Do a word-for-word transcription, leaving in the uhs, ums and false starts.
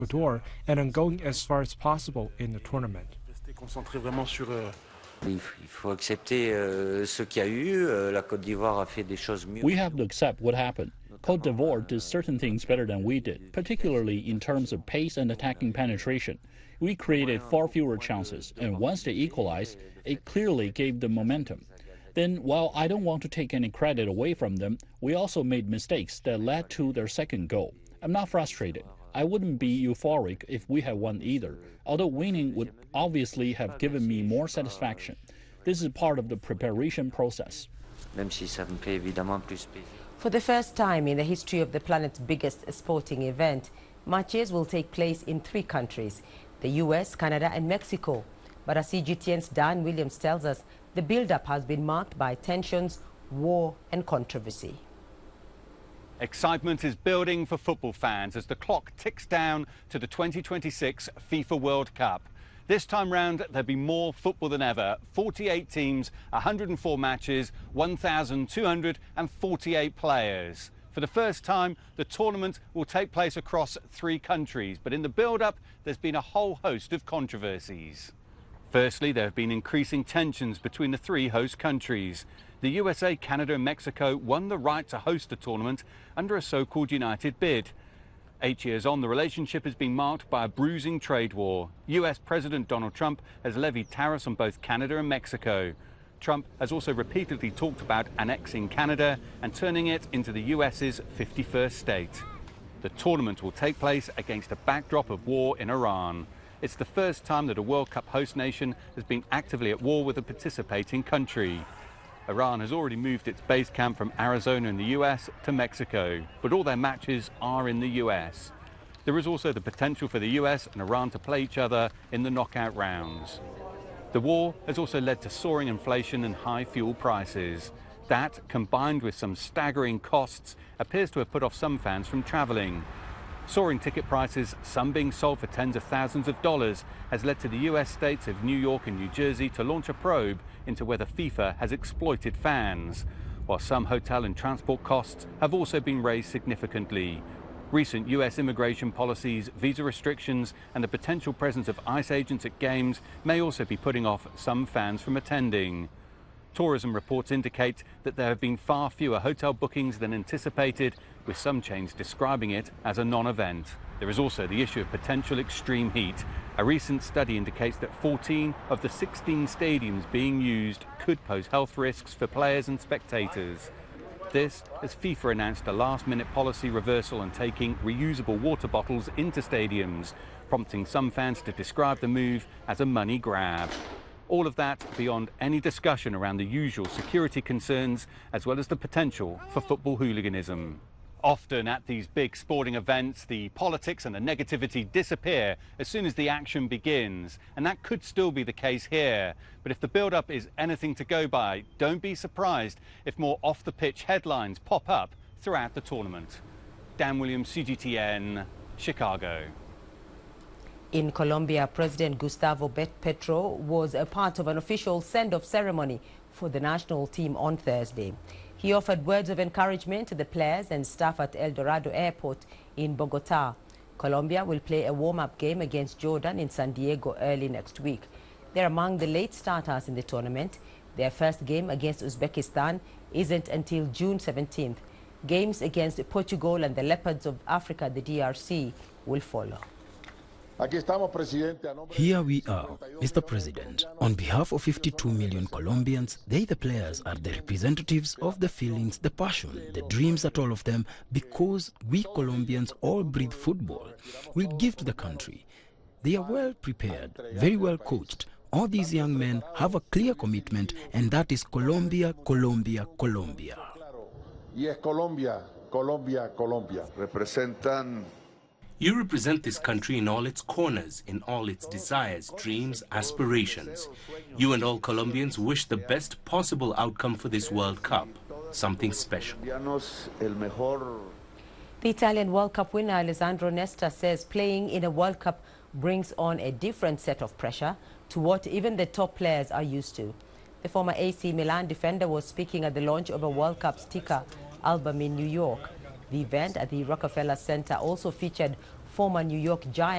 Ecuador and on going as far as possible in the tournament. We have to accept what happened. Côte d'Ivoire did certain things better than we did, particularly in terms of pace and attacking penetration. We created far fewer chances, and once they equalized, it clearly gave them momentum. Then, while I don't want to take any credit away from them, we also made mistakes that led to their second goal. I'm not frustrated. I wouldn't be euphoric if we had won either, although winning would obviously have given me more satisfaction. This is part of the preparation process. For the first time in the history of the planet's biggest sporting event, matches will take place in three countries, the U S, Canada and Mexico. But as C G T N's Dan Williams tells us, the build-up has been marked by tensions, war and controversy. Excitement is building for football fans as the clock ticks down to the twenty twenty-six FIFA World Cup. This time round, there'll be more football than ever. forty-eight teams, one hundred and four matches, one thousand two hundred forty-eight players. For the first time, the tournament will take place across three countries, but in the build-up, there's been a whole host of controversies. Firstly, there have been increasing tensions between the three host countries. The U S A, Canada and Mexico won the right to host the tournament under a so-called united bid. Eight years on, the relationship has been marked by a bruising trade war. U S President Donald Trump has levied tariffs on both Canada and Mexico. Trump has also repeatedly talked about annexing Canada and turning it into the U S's fifty-first state. The tournament will take place against a backdrop of war in Iran. It's the first time that a World Cup host nation has been actively at war with a participating country. Iran has already moved its base camp from Arizona in the U S to Mexico, but all their matches are in the U S. There is also the potential for the U S and Iran to play each other in the knockout rounds. The war has also led to soaring inflation and high fuel prices. That, combined with some staggering costs, appears to have put off some fans from travelling. Soaring ticket prices, some being sold for tens of thousands of dollars, has led to the U S states of New York and New Jersey to launch a probe into whether FIFA has exploited fans, while some hotel and transport costs have also been raised significantly. Recent U S immigration policies, visa restrictions and the potential presence of ICE agents at games may also be putting off some fans from attending. Tourism reports indicate that there have been far fewer hotel bookings than anticipated, with some chains describing it as a non-event. There is also the issue of potential extreme heat. A recent study indicates that fourteen of the sixteen stadiums being used could pose health risks for players and spectators. This as FIFA announced a last-minute policy reversal on taking reusable water bottles into stadiums, prompting some fans to describe the move as a money grab. All of that beyond any discussion around the usual security concerns, as well as the potential for football hooliganism. Often at these big sporting events, the politics and the negativity disappear as soon as the action begins, and that could still be the case here. But if the build-up is anything to go by, don't be surprised if more off-the-pitch headlines pop up throughout the tournament. Dan Williams, C G T N, Chicago. In Colombia, President Gustavo Petro was a part of an official send-off ceremony for the national team on Thursday. He offered words of encouragement to the players and staff at El Dorado Airport in Bogota. Colombia will play a warm-up game against Jordan in San Diego early next week. They're among the late starters in the tournament. Their first game against Uzbekistan isn't until June seventeenth. Games against Portugal and the Leopards of Africa, the D R C, will follow. Here we are, Mister President. On behalf of fifty-two million Colombians, they, the players, are the representatives of the feelings, the passion, the dreams that all of them, because we Colombians all breathe football, will give to the country. They are well prepared, very well coached. All these young men have a clear commitment, and that is Colombia, Colombia, Colombia. Yes, Colombia, Colombia, Colombia. Representan You represent this country in all its corners, in all its desires, dreams, aspirations. You and all Colombians wish the best possible outcome for this World Cup, something special. The Italian World Cup winner Alessandro Nesta says playing in a World Cup brings on a different set of pressure to what even the top players are used to. The former A C Milan defender was speaking at the launch of a World Cup sticker album in New York. The event at the Rockefeller Center also featured former New York Giants